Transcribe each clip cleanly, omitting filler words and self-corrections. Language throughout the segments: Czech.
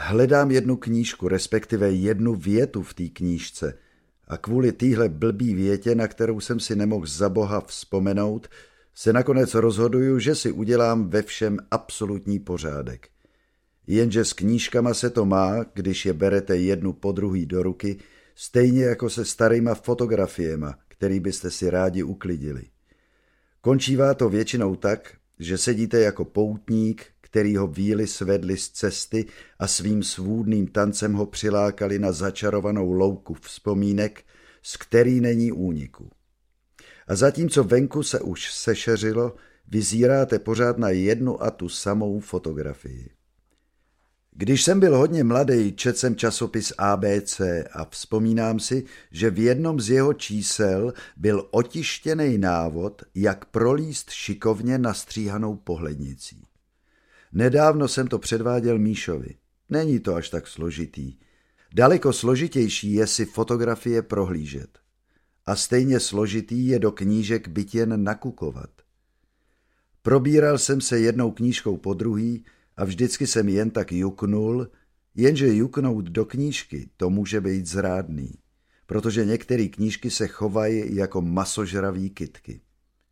Hledám jednu knížku, respektive jednu větu v té knížce a kvůli téhle blbý větě, na kterou jsem si nemohl za boha vzpomenout, se nakonec rozhoduju, že si udělám ve všem absolutní pořádek. Jenže s knížkama se to má, když je berete jednu po druhý do ruky, stejně jako se starýma fotografiema, který byste si rádi uklidili. Končívá to většinou tak, že sedíte jako poutník, kterýho víly svedli z cesty a svým svůdným tancem ho přilákali na začarovanou louku vzpomínek, z který není úniku. A zatímco venku se už sešeřilo, vyzíráte pořád na jednu a tu samou fotografii. Když jsem byl hodně mladý, četl jsem časopis ABC a vzpomínám si, že v jednom z jeho čísel byl otištěný návod, jak prolíst šikovně nastříhanou pohlednicí. Nedávno jsem to předváděl Míšovi. Není to až tak složitý. Daleko složitější je si fotografie prohlížet. A stejně složitý je do knížek byť jen nakukovat. Probíral jsem se jednou knížkou po druhý a vždycky jsem jen tak juknul, jenže juknout do knížky to může být zrádný, protože některé knížky se chovají jako masožraví kytky.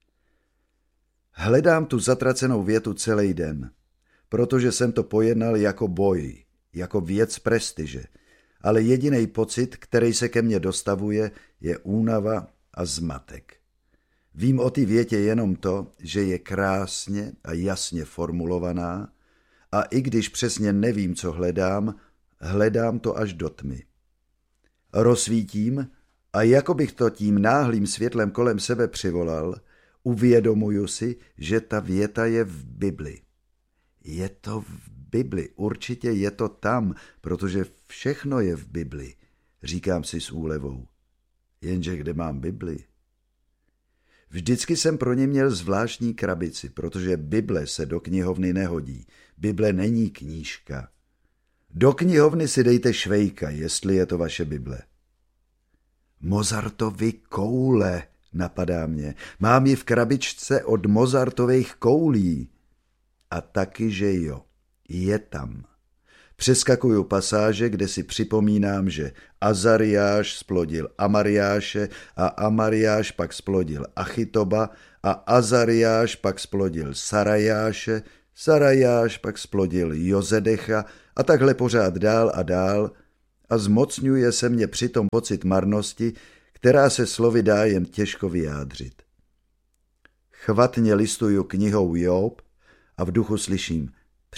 Hledám tu zatracenou větu celý den, protože jsem to pojednal jako boj, jako věc prestiže, ale jediný pocit, který se ke mně dostavuje, je únava a zmatek. Vím o té větě jenom to, že je krásně a jasně formulovaná a i když přesně nevím, co hledám to až do tmy. Rozsvítím a jako bych to tím náhlým světlem kolem sebe přivolal, uvědomuju si, že ta věta je v Bibli. Je to v Bibli, určitě je to tam, protože všechno je v Bibli, říkám si s úlevou. Jenže kde mám Bibli? Vždycky jsem pro ně měl zvláštní krabici, protože Bible se do knihovny nehodí. Bible není knížka. Do knihovny si dejte Švejka, jestli je to vaše Bible. Mozartovy koule, napadá mě. Mám ji v krabičce od Mozartových koulí. A taky, že jo, je tam. Přeskakuju pasáže, kde si připomínám, že Azariáš splodil Amariáše a Amariáš pak splodil Achitoba a Azariáš pak splodil Sarajáše, Sarajáš pak splodil Jozedecha a takhle pořád dál a dál a zmocňuje se mě přitom pocit marnosti, která se slovy dá jen těžko vyjádřit. Chvatně listuju knihou Job a v duchu slyším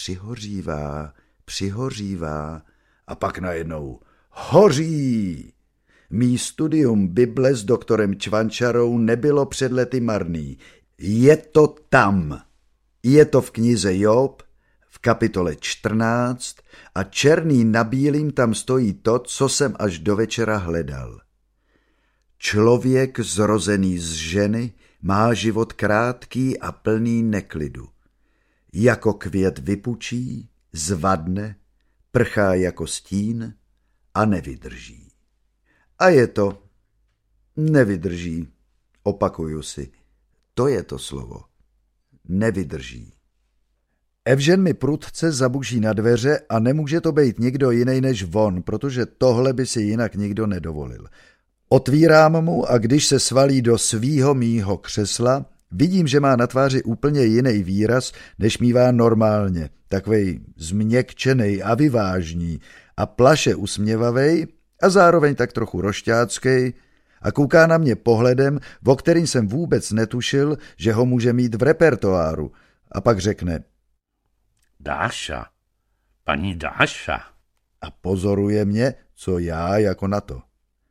přihořívá a pak najednou hoří. Mý studium Bible s doktorem Čvančarou nebylo před lety marný. Je to tam. Je to v knize Job, v kapitole 14 a černý na bílým tam stojí to, co jsem až do večera hledal. Člověk zrozený z ženy má život krátký a plný neklidu. Jako květ vypučí, zvadne, prchá jako stín a nevydrží. A je to, nevydrží, opakuju si, to je to slovo, nevydrží. Evžen mi prudce zabuší na dveře a nemůže to být nikdo jiný než on, protože tohle by si jinak nikdo nedovolil. Otvírám mu a když se svalí do svýho mýho křesla, vidím, že má na tváři úplně jiný výraz, než mívá normálně, takovej změkčenej a vyvážní a plaše usměvavej a zároveň tak trochu rošťáckej a kouká na mě pohledem, o kterým jsem vůbec netušil, že ho může mít v repertoáru a pak řekne Dáša, paní Dáša. A pozoruje mě, co já jako na to.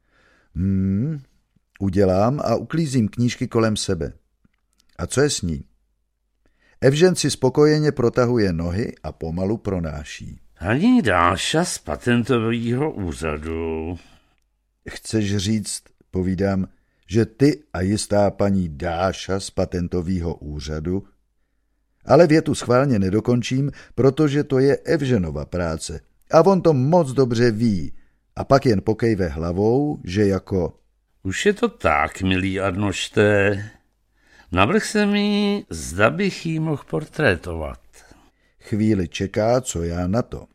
Udělám a uklízím knížky kolem sebe. A co je s ní? Evžen si spokojeně protahuje nohy a pomalu pronáší. Paní Dáša z patentového úřadu. Chceš říct, povídám, že ty a jistá paní Dáša z patentového úřadu? Ale větu schválně nedokončím, protože to je Evženova práce. A on to moc dobře ví. A pak jen pokejve hlavou, že jako... Už je to tak, milý Arnošte. Navrch se mi, zda bych jí mohl portrétovat. Chvíli čeká, co já na to.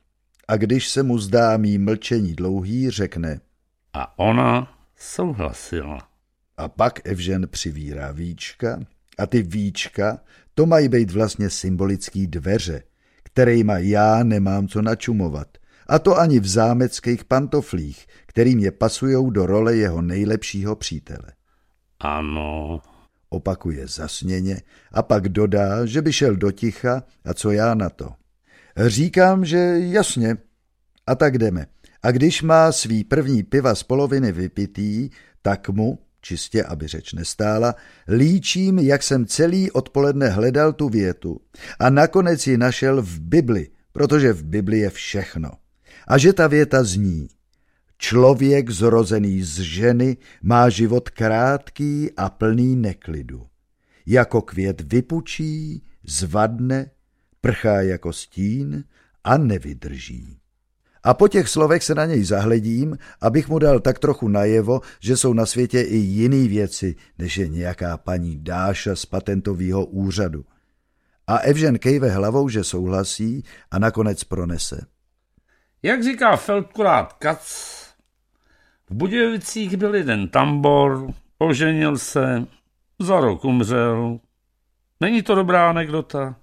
A když se mu zdá mý mlčení dlouhý, řekne: A ona souhlasila. A pak Evžen přivírá víčka a ty víčka, to mají být vlastně symbolický dveře, kterejma já nemám co načumovat. A to ani v zámeckých pantoflích, který mě pasujou do role jeho nejlepšího přítele. Ano, Opakuje zasněně a pak dodá, že by šel do ticha a co já na to. Říkám, že jasně. A tak jdeme. A když má svý první piva z poloviny vypitý, tak mu, čistě aby řeč nestála, líčím, jak jsem celý odpoledne hledal tu větu a nakonec ji našel v Bibli, protože v Bibli je všechno. A že ta věta zní: Člověk zrozený z ženy má život krátký a plný neklidu. Jako květ vypučí, zvadne, prchá jako stín a nevydrží. A po těch slovech se na něj zahledím, abych mu dal tak trochu najevo, že jsou na světě i jiný věci, než je nějaká paní Dáša z patentového úřadu. A Evžen kejve hlavou, že souhlasí a nakonec pronese. Jak říká feldkurát Kac, v Budějovicích byl jeden tambor, oženil se, za rok umřel. Není to dobrá anekdota?